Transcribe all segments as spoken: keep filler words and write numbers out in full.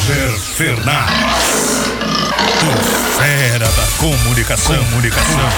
Roger Fernandes, o fera da comunicação, comunicação,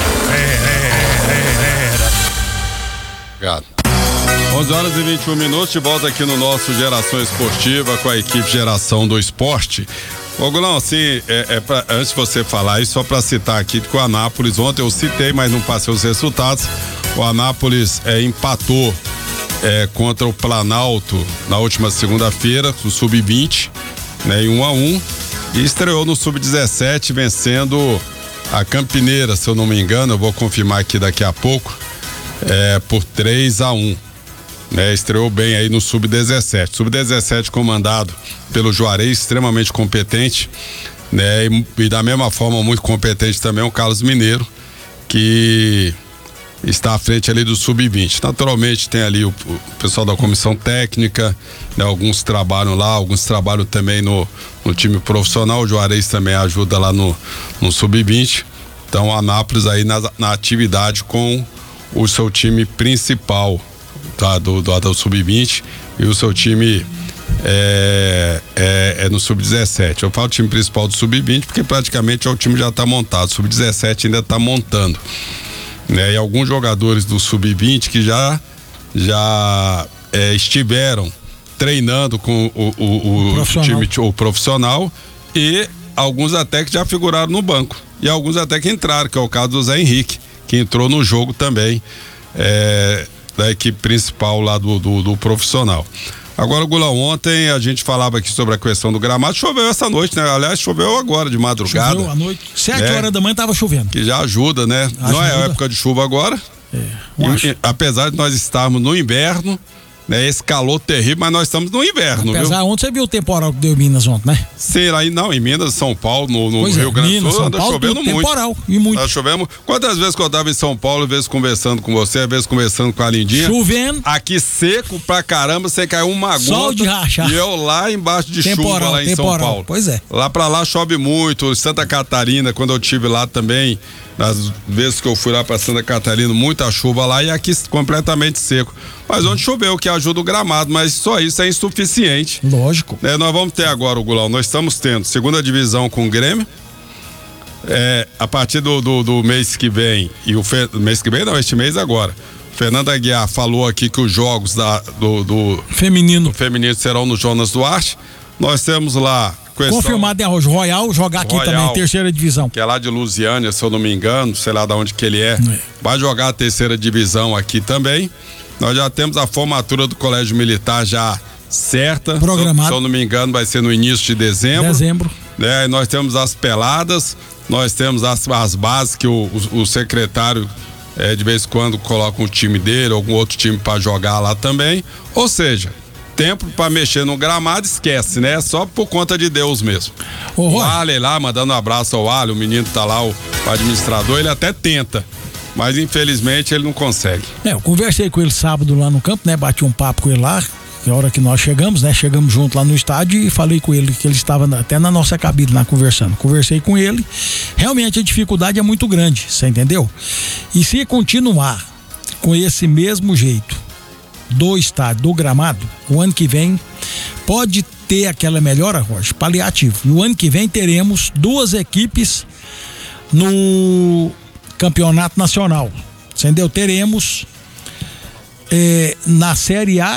fera. Obrigado. onze horas e vinte e um minutos, de volta aqui no nosso Geração Esportiva com a equipe Geração do Esporte. Ô Gulão, assim, é, é pra, antes de você falar isso, só para citar aqui que o Anápolis, ontem eu citei, mas não passei os resultados, o Anápolis é, empatou é, contra o Planalto na última segunda-feira, no sub vinte, né, em um a um, e estreou no sub dezessete, vencendo a Campineira, se eu não me engano, eu vou confirmar aqui daqui a pouco, é, por três a um. Né, estreou bem aí no sub dezessete. sub dezessete comandado pelo Juarez, extremamente competente, né? E, e da mesma forma muito competente também o Carlos Mineiro, que está à frente ali do sub vinte. Naturalmente tem ali o, o pessoal da comissão técnica, né? Alguns trabalham lá, alguns trabalham também no, no time profissional. O Juarez também ajuda lá no, no sub vinte. Então o Anápolis aí na, na atividade com o seu time principal, tá, do, do, do sub vinte, e o seu time é, é, é no sub dezessete. Eu falo time principal do sub vinte porque praticamente o time já está montado, o sub dezessete ainda está montando, né? E alguns jogadores do sub vinte que já já é, estiveram treinando com o, o, o, o profissional. time o profissional, e alguns até que já figuraram no banco, e alguns até que entraram, que é o caso do Zé Henrique, que entrou no jogo também, é, da equipe principal lá do, do, do profissional. Agora, Gulão, ontem a gente falava aqui sobre a questão do gramado. Choveu essa noite, né? Aliás, choveu agora de madrugada. Choveu à noite, sete né? horas da manhã tava chovendo. Que já ajuda, né? Ajuda. Não é época de chuva agora. É, e, e, apesar de nós estarmos no inverno, né? Esse calor terrível, mas nós estamos no inverno, apesar, viu? ontem você viu o temporal que deu em Minas ontem, né? Sim, aí não, em Minas, São Paulo, no, no Pois Rio é, Grande do Minas, Sul, São anda Paulo, chovendo tudo muito. temporal, e muito. Tá chovendo. Quantas vezes que eu tava em São Paulo, às vezes conversando com você, às vezes conversando com a Lindinha. Chovendo. Aqui seco pra caramba, você caiu uma gota. Sol de rachar. E eu lá embaixo de temporal, chuva lá em temporal. São Paulo. Pois é. Lá pra lá chove muito. Santa Catarina, quando eu tive lá também, nas vezes que eu fui lá pra Santa Catarina, muita chuva lá, e aqui completamente seco. Mas onde choveu, que ajuda o gramado, mas só isso é insuficiente. Lógico. É, nós vamos ter agora, o Gulão, nós estamos tendo segunda divisão com o Grêmio. É, a partir do, do, do mês que vem, e o fe, mês que vem não, este mês agora. Fernando Aguiar falou aqui que os jogos da, do, do, feminino. do feminino serão no Jonas Duarte. Nós temos lá questão, confirmado, é Royal jogar aqui Royal, também, terceira divisão. que é lá de Lusiânia, se eu não me engano, sei lá de onde que ele é. é. Vai jogar a terceira divisão aqui também. Nós já temos a formatura do Colégio Militar já certa. Programado. Se eu não me engano, vai ser no início de dezembro. Dezembro. Né? Nós temos as peladas, nós temos as, as bases que o, o, o secretário é, de vez em quando coloca um time dele, algum outro time para jogar lá também. Ou seja, tempo para mexer no gramado, esquece, né? Só por conta de Deus mesmo. Ô, o Ali lá, mandando um abraço ao Ali, o menino tá lá, o, o administrador, ele até tenta, mas infelizmente ele não consegue. É, eu conversei com ele sábado lá no campo, né? Bati um papo com ele lá, na hora que nós chegamos, né? Chegamos junto lá no estádio e falei com ele que ele estava na, até na nossa cabine lá conversando. Conversei com ele, realmente a dificuldade é muito grande, você entendeu? E se continuar com esse mesmo jeito do estádio, do gramado, o ano que vem pode ter aquela melhora, Roger, paliativo. E o ano que vem teremos duas equipes no campeonato nacional, entendeu? Teremos é, na Série A